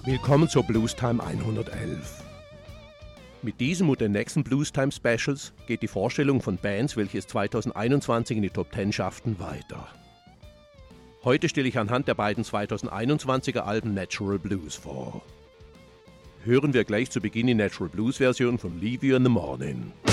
Willkommen zur Blues Time 111. Mit diesem und den nächsten Blues Time Specials geht die Vorstellung von Bands, welche es 2021 in die Top 10 schafften, weiter. Heute stelle ich anhand der beiden 2021er Alben Natural Blues vor. Hören wir gleich zu Beginn die Natural Blues Version von Leave You in the Morning.